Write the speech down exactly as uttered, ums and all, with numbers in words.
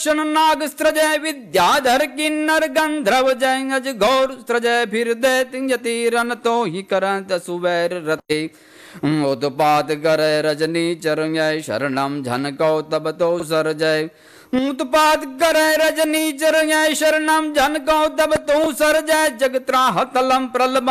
दक्षिण नाग सृजय विद्याधर किन्नर गंधर्व जय अज घोर सृजय फिर दैत्य रन तो ही करंत सुवैर रते उत्पात करे रजनी चरण शरणम झनको तब तो सर जय उत्पात करे रजनी चरण शरणम झनको तब तो सर जय जगत्राह कलम प्रलभ